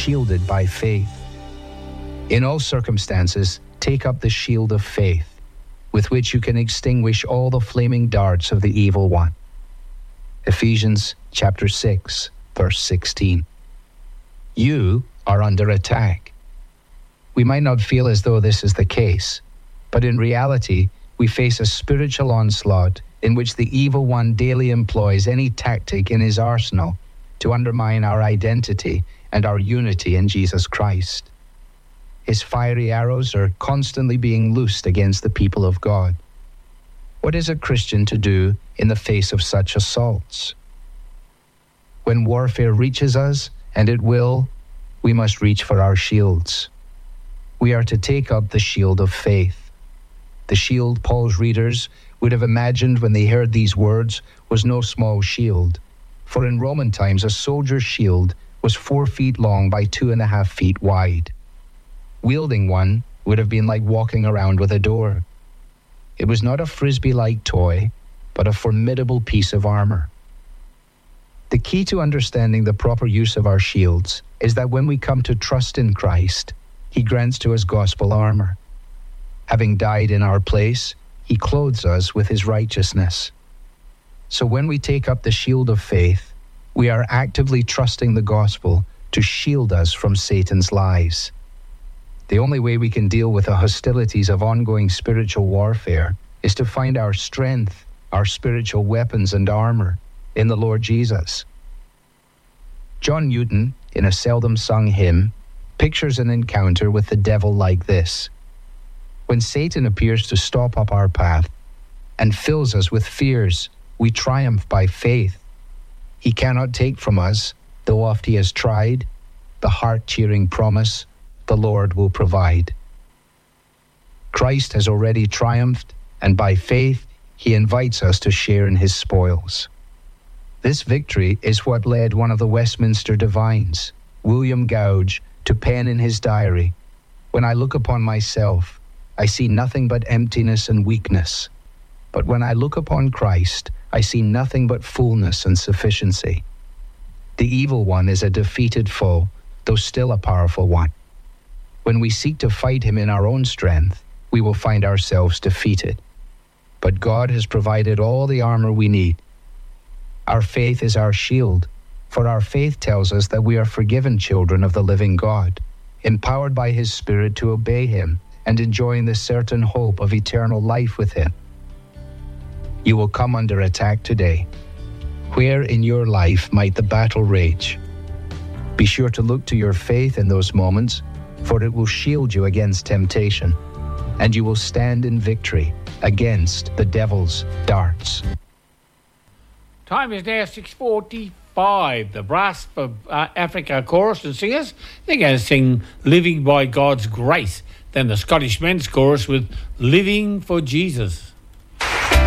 shielded by faith. In all circumstances, take up the shield of faith, with which you can extinguish all the flaming darts of the evil one. Ephesians chapter 6, verse 16. You are under attack. We might not feel as though this is the case, but in reality, we face a spiritual onslaught in which the evil one daily employs any tactic in his arsenal to undermine our identity and our unity in Jesus Christ. His fiery arrows are constantly being loosed against the people of God. What is a Christian to do in the face of such assaults? When warfare reaches us, and it will, we must reach for our shields. We are to take up the shield of faith. The shield Paul's readers would have imagined when they heard these words was no small shield, for in Roman times a soldier's shield was 4 feet long by 2.5 feet wide. Wielding one would have been like walking around with a door. It was not a frisbee-like toy, but a formidable piece of armor. The key to understanding the proper use of our shields is that when we come to trust in Christ, He grants to us gospel armor. Having died in our place, He clothes us with His righteousness. So when we take up the shield of faith, we are actively trusting the gospel to shield us from Satan's lies. The only way we can deal with the hostilities of ongoing spiritual warfare is to find our strength, our spiritual weapons and armor in the Lord Jesus. John Newton, in a seldom sung hymn, pictures an encounter with the devil like this. When Satan appears to stop up our path and fills us with fears, we triumph by faith. He cannot take from us, though oft he has tried, the heart-cheering promise, the Lord will provide. Christ has already triumphed, and by faith, He invites us to share in His spoils. This victory is what led one of the Westminster divines, William Gouge, to pen in his diary, "When I look upon myself, I see nothing but emptiness and weakness. But when I look upon Christ, I see nothing but fullness and sufficiency." The evil one is a defeated foe, though still a powerful one. When we seek to fight him in our own strength, we will find ourselves defeated. But God has provided all the armor we need. Our faith is our shield, for our faith tells us that we are forgiven children of the living God, empowered by His Spirit to obey Him and enjoying the certain hope of eternal life with Him. You will come under attack today. Where in your life might the battle rage? Be sure to look to your faith in those moments, for it will shield you against temptation, and you will stand in victory against the devil's darts. Time is now 6:45. The Brass for Africa Chorus and Singers, they're going to sing Living by God's Grace. Then the Scottish Men's Chorus with Living for Jesus.